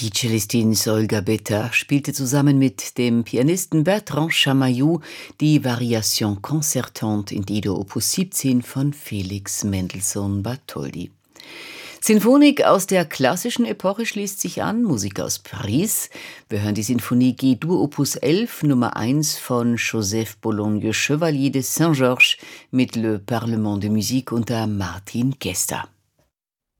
Die Cellistin Olga Betta spielte zusammen mit dem Pianisten Bertrand Chamayou die Variation concertante in Dido Opus 17 von Felix Mendelssohn Bartholdy. Sinfonik aus der klassischen Epoche schließt sich an, Musik aus Paris. Wir hören die Sinfonie G-Dur Opus 11 Nummer 1 von Joseph Bologne Chevalier de Saint-Georges mit Le Parlement de Musique unter Martin Gesta.